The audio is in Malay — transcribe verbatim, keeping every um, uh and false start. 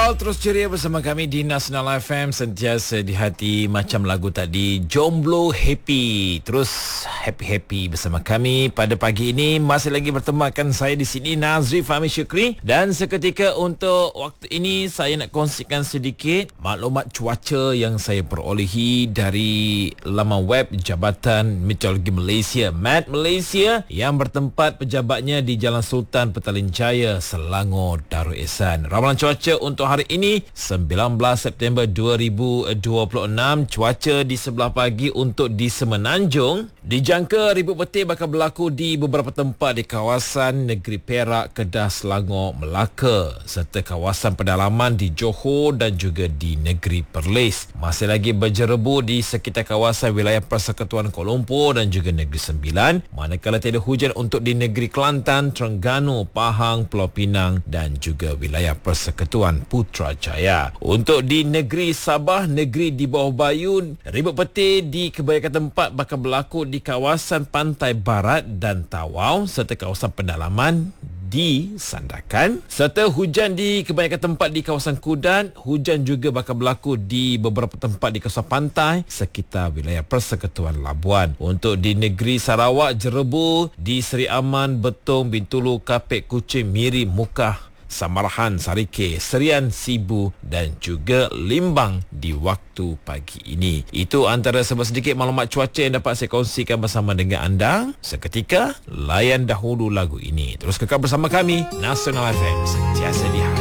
Awal terus ceria bersama kami di Nasional F M, sentiasa di hati macam lagu tadi, Jomblo Happy. Terus happy-happy bersama kami pada pagi ini. Masih lagi bertemakan saya di sini, Nazri Fahmi Syukri. Dan seketika untuk waktu ini saya nak kongsikan sedikit maklumat cuaca yang saya perolehi dari laman web Jabatan Meteorologi Malaysia, M E T Malaysia, yang bertempat pejabatnya di Jalan Sultan Petaling Jaya, Selangor, Darul Ehsan. Ramalan cuaca untuk hari ini sembilan belas September dua ribu dua puluh enam. Cuaca di sebelah pagi untuk di Semenanjung dijangka ribut petir bakal berlaku di beberapa tempat di kawasan negeri Perak, Kedah, Selangor, Melaka serta kawasan pedalaman di Johor dan juga di negeri Perlis. Masih lagi berjerebu di sekitar kawasan wilayah Persekutuan Kuala Lumpur dan juga negeri Sembilan, manakala tiada hujan untuk di negeri Kelantan, Terengganu, Pahang, Pulau Pinang dan juga wilayah Persekutuan Putrajaya. Untuk di negeri Sabah, negeri di bawah Bayun, ribut petir di kebanyakan tempat bakal berlaku di kawasan pantai barat dan Tawau serta kawasan pendalaman di Sandakan, serta hujan di kebanyakan tempat di kawasan Kudan. Hujan juga bakal berlaku di beberapa tempat di kawasan pantai sekitar wilayah Persekutuan Labuan. Untuk di negeri Sarawak, jerebu di Seri Aman, Betong, Bintulu, Kapit, Kuching, Miri, Mukah, Samarahan, Sarike, Serian, Sibu dan juga Limbang di waktu pagi ini. Itu antara sedikit maklumat cuaca yang dapat saya kongsikan bersama dengan anda. Seketika, layan dahulu lagu ini. Terus kekal bersama kami, Nasional F M, sentiasa di